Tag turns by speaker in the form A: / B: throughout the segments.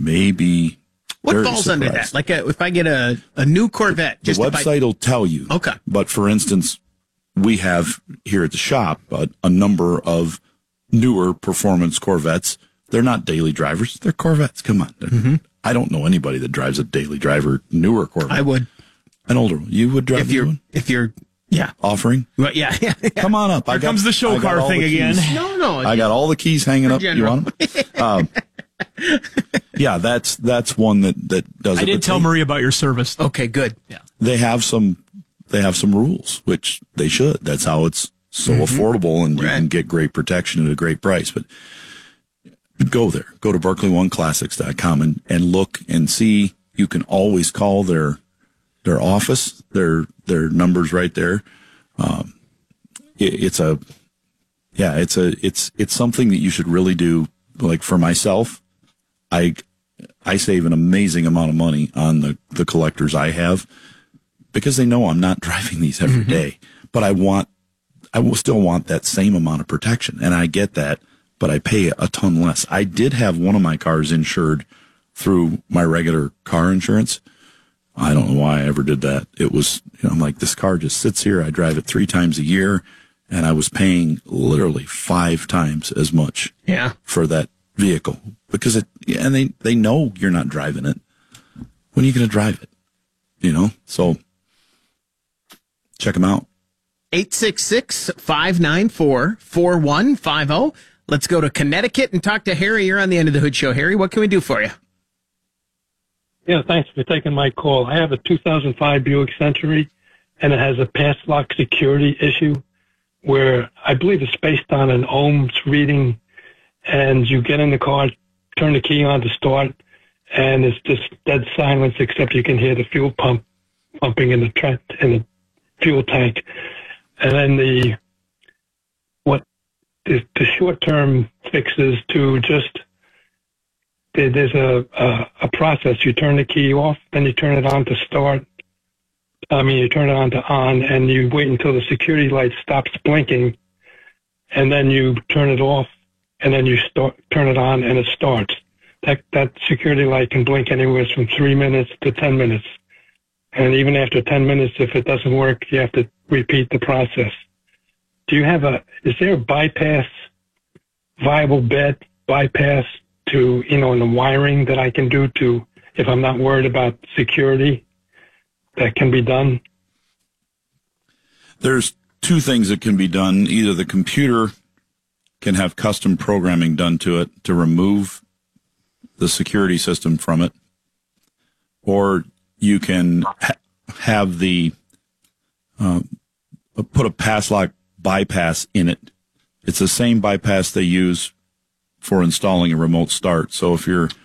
A: may be
B: What
A: very
B: falls under
A: surprised.
B: that? Like if I get a new Corvette,
A: The website will tell you.
B: Okay.
A: But for instance, we have here at the shop a number of newer performance Corvettes. They're not daily drivers. They're Corvettes. Come on. I don't know anybody that drives a daily driver newer Corvette.
B: I would.
A: An older one. You would drive one?
B: If you're yeah.
A: Offering?
B: Well, yeah.
A: Come on up.
C: Here comes the show car thing again.
B: No.
A: I got all the keys hanging up. You want them? Yeah, that's one that does it.
C: I did tell Marie about your service.
B: Okay, good.
C: Yeah.
A: They have some rules, which they should. That's how it's so affordable, and you can get great protection at a great price. But go there. Go to BerkeleyOneClassics.com and look and see. You can always call their office. Their numbers right there. It's something that you should really do. Like for myself, I save an amazing amount of money on the collectors I have because they know I'm not driving these every day. But I will still want that same amount of protection, and I get that, but I pay a ton less. I did have one of my cars insured through my regular car insurance. I don't know why I ever did that. It was, I'm like, this car just sits here. I drive it 3 times a year, and I was paying literally 5 times as much for that vehicle because they know you're not driving it. When are you going to drive it? So check them out.
B: 866-594-4150. Let's go to Connecticut and talk to Harry. You're on the End of the Hood Show. Harry, what can we do for you?
D: Yeah, thanks for taking my call. I have a 2005 Buick Century, and it has a pass lock security issue where I believe it's based on an ohms reading, and you get in the car, turn the key on to start, and it's just dead silence except you can hear the fuel pump pumping in the fuel tank. And then the short-term fixes to just there's a process. You turn the key off, then you turn it on to start. You turn it on to on, and you wait until the security light stops blinking, and then you turn it off, and then you turn it on, and it starts. That security light can blink anywhere from 3 minutes to 10 minutes. And even after 10 minutes, if it doesn't work, you have to repeat the process. Is there a viable bypass to, in the wiring that I can do to, if I'm not worried about security, that can be done?
A: There's 2 things that can be done. Either the computer can have custom programming done to it to remove the security system from it, or you can have put a pass lock bypass in it. It's the same bypass they use for installing a remote start. So if your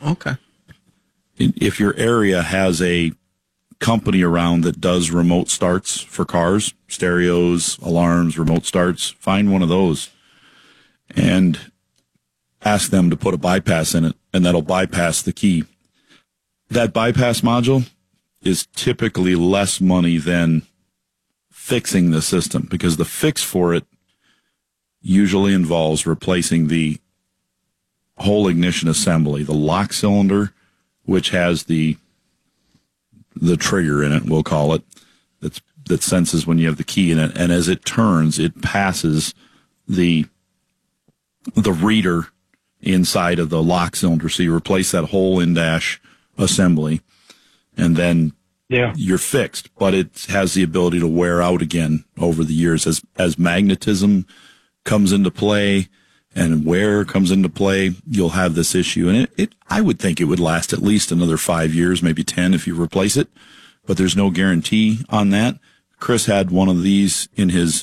A: area has a company around that does remote starts for cars, stereos, alarms, remote starts, find one of those and ask them to put a bypass in it, and that'll bypass the key. That bypass module is typically less money than fixing the system, because the fix for it usually involves replacing the whole ignition assembly, the lock cylinder, which has the trigger in it, we'll call it, that senses when you have the key in it, and as it turns, it passes the reader inside of the lock cylinder. So you replace that whole in-dash assembly, and then you're fixed. But it has the ability to wear out again over the years as magnetism comes into play and wear comes into play. You'll have this issue, and I would think it would last at least another 5 years, maybe 10 if you replace it. But there's no guarantee on that. Chris had one of these in his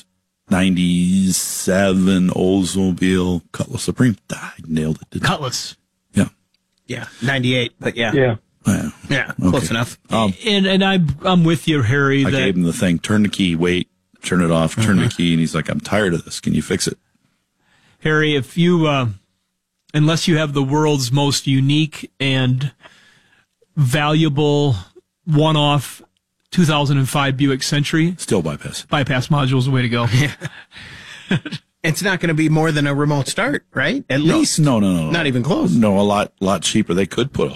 A: 97 Oldsmobile Cutlass Supreme. I nailed it.
C: Cutlass.
A: Yeah.
B: Yeah. 98, but yeah.
D: Yeah.
B: Yeah. Close enough.
C: And I'm with you, Harry.
A: I gave him the thing, turn the key, wait, turn it off, turn the key, and he's like, I'm tired of this. Can you fix it?
C: Harry, if you, unless you have the world's most unique and valuable one-off 2005 Buick Century,
A: still bypass
C: module is the way to go.
B: It's not going to be more than a remote start, right? At least.
A: No.
B: Not even close.
A: No, a lot cheaper. They could put a